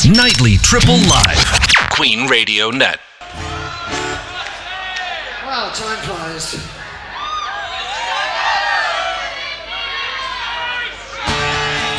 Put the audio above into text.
Nightly Triple Live. Queen Radio Net. Wow, time flies.